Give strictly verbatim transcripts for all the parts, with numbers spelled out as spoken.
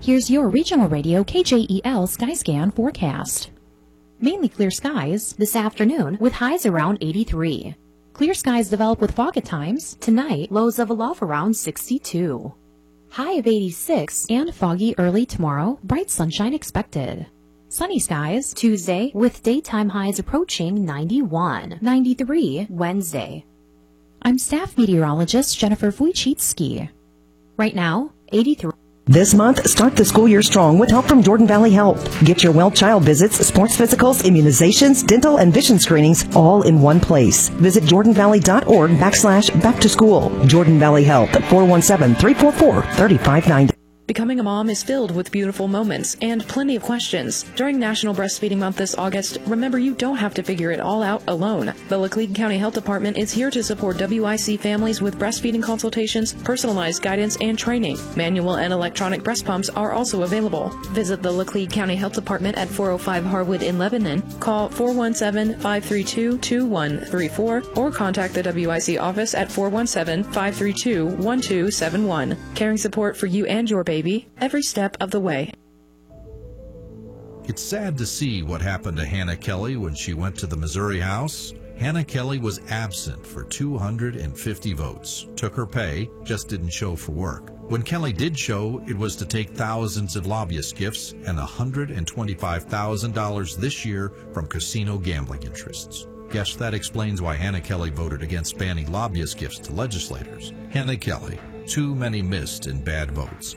Here's your regional radio K J E L Skyscan forecast. Mainly clear skies this afternoon with highs around eighty-three. Clear skies develop with fog at times. Tonight, lows of a low around sixty-two. High of eighty-six and foggy early tomorrow. Bright sunshine expected. Sunny skies Tuesday with daytime highs approaching ninety-one. ninety-three Wednesday. I'm staff meteorologist Jennifer Wojcicki. Right now, eighty-three. This month, start the school year strong with help from Jordan Valley Health. Get your well child visits, sports physicals, immunizations, dental, and vision screenings all in one place. Visit jordanvalley.org backslash back to school. Jordan Valley Health, four one seven, three four four, three five nine zero. Becoming a mom is filled with beautiful moments and plenty of questions. During National Breastfeeding Month this August, remember you don't have to figure it all out alone. The Laclede County Health Department is here to support W I C families with breastfeeding consultations, personalized guidance, and training. Manual and electronic breast pumps are also available. Visit the Laclede County Health Department at four oh five Harwood in Lebanon. Call four one seven, five three two, two one three four or contact the W I C office at four one seven, five three two, one two seven one. Caring support for you and your baby every step of the way. It's sad to see what happened to Hannah Kelly when she went to the Missouri House. Hannah Kelly was absent for two hundred fifty votes, took her pay, just didn't show for work. When Kelly did show, it was to take thousands of lobbyist gifts and one hundred twenty-five thousand dollars this year from casino gambling interests. Guess that explains why Hannah Kelly voted against banning lobbyist gifts to legislators. Hannah Kelly, too many missed in bad votes.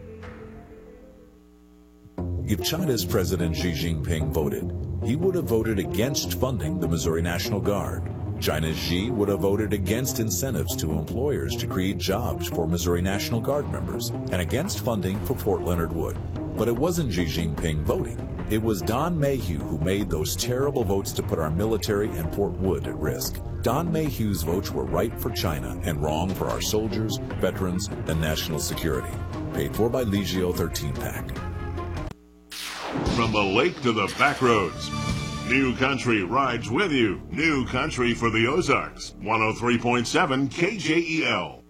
If China's President Xi Jinping voted, he would have voted against funding the Missouri National Guard. China's Xi would have voted against incentives to employers to create jobs for Missouri National Guard members and against funding for Fort Leonard Wood. But it wasn't Xi Jinping voting. It was Don Mayhew who made those terrible votes to put our military and Fort Wood at risk. Don Mayhew's votes were right for China and wrong for our soldiers, veterans, and national security. Paid for by Legio thirteen pack. From the lake to the back roads, New Country rides with you. New Country for the Ozarks, one oh three point seven K J E L.